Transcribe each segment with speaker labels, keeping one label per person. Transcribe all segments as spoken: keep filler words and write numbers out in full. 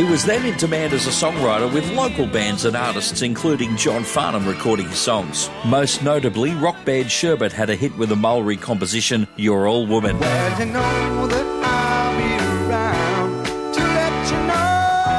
Speaker 1: He was then in demand as a songwriter with local bands and artists, including John Farnham, recording his songs. Most notably, rock band Sherbet had a hit with the Mulry composition, You're All Woman.
Speaker 2: Well, you know that I'll be around to let you know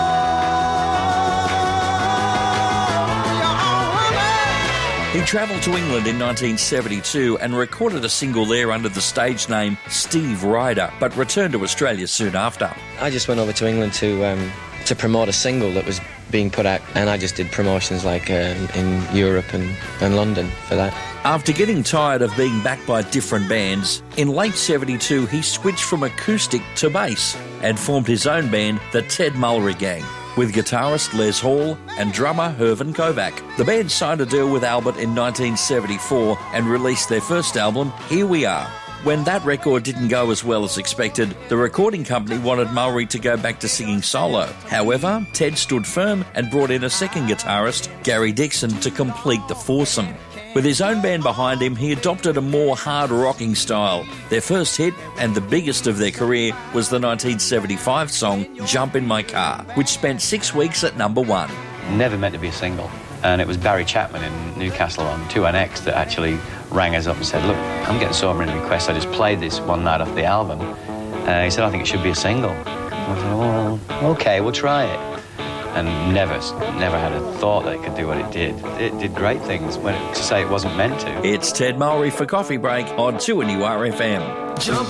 Speaker 2: you're all woman.
Speaker 1: He travelled to England in nineteen seventy-two and recorded a single there under the stage name Steve Ryder, but returned to Australia soon after.
Speaker 3: I just went over to England to um, to promote a single that was being put out, and I just did promotions like uh, in Europe and, and London for that.
Speaker 1: After getting tired of being backed by different bands, in late seventy-two he switched from acoustic to bass and formed his own band, the Ted Mulry Gang, with guitarist Les Hall and drummer Hervin Kovac. The band signed a deal with Albert in nineteen seventy-four and released their first album, Here We Are. When that record didn't go as well as expected, the recording company wanted Mulry to go back to singing solo. However, Ted stood firm and brought in a second guitarist, Gary Dixon, to complete the foursome. With his own band behind him, he adopted a more hard-rocking style. Their first hit, and the biggest of their career, was the nineteen seventy-five song Jump in My Car, which spent six weeks at number one.
Speaker 4: Never meant to be a single. And it was Barry Chapman in Newcastle on two N X that actually rang us up and said, look, I'm getting so many requests, I just played this one night off the album. Uh, he said, I think it should be a single. I said, well, okay, we'll try it. And never, never had a thought that it could do what it did. It did great things, when it, to say it wasn't meant to.
Speaker 1: It's Ted Mulry for Coffee Break on two N U R F M.
Speaker 2: Jump